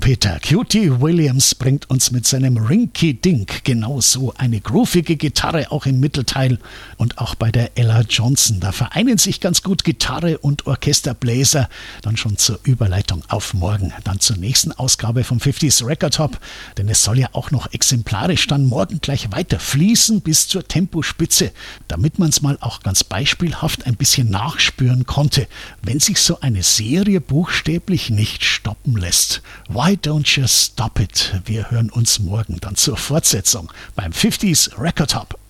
Trompeter Cutie Williams bringt uns mit seinem Rinky-Dink genauso eine groovige Gitarre auch im Mittelteil und auch bei der Ella Johnson. Da vereinen sich ganz gut Gitarre und Orchesterbläser. Dann schon zur Überleitung auf morgen, dann zur nächsten Ausgabe vom 50s Record Hop, denn es soll ja auch noch exemplarisch dann morgen gleich weiter fließen bis zur Tempospitze, damit man es mal auch ganz beispielhaft ein bisschen nachspüren konnte, wenn sich so eine Serie buchstäblich nicht stoppen lässt. Why don't you stop it? Wir hören uns morgen dann zur Fortsetzung beim 50s Record Hop.